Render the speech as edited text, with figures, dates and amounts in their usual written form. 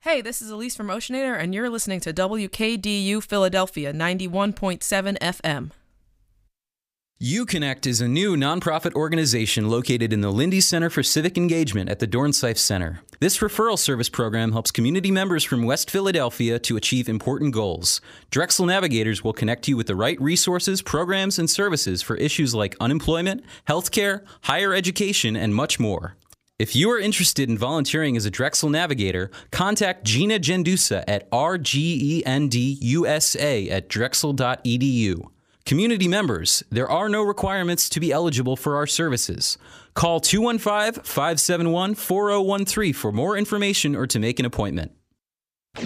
Hey, this is Elise from Oceanator, and you're listening to WKDU Philadelphia 91.7 FM. UConnect is a new nonprofit organization located in the Lindy Center for Civic Engagement at the Dornsife Center. This referral service program helps community members from West Philadelphia to achieve important goals. Drexel Navigators will connect you with the right resources, programs, and services for issues like unemployment, healthcare, higher education, and much more. If you are interested in volunteering as a Drexel Navigator, contact Gina Gendusa at rgendusa@drexel.edu. Community members, there are no requirements to be eligible for our services. Call 215-571-4013 for more information or to make an appointment.